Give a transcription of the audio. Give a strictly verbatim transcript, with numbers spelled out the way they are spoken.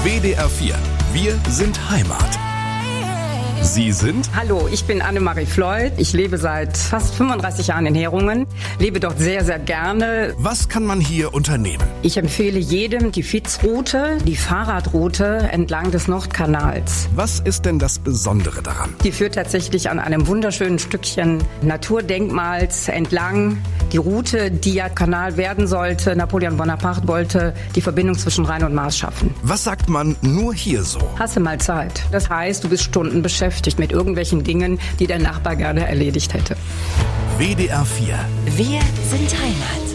W D R vier. Wir sind Heimat. Sie sind? Hallo, ich bin Annemarie Floyd. Ich lebe seit fast fünfunddreißig Jahren in Heringen, lebe dort sehr, sehr gerne. Was kann man hier unternehmen? Ich empfehle jedem die Fitzroute, die Fahrradroute entlang des Nordkanals. Was ist denn das Besondere daran? Die führt tatsächlich an einem wunderschönen Stückchen Naturdenkmals entlang. Die Route, die ja Kanal werden sollte, Napoleon Bonaparte wollte die Verbindung zwischen Rhein und Maas schaffen. Was sagt man nur hier so? Hasse mal Zeit. Das heißt, du bist Stunden beschäftigt mit irgendwelchen Dingen, die der Nachbar gerne erledigt hätte. W D R vier. Wir sind Heimat.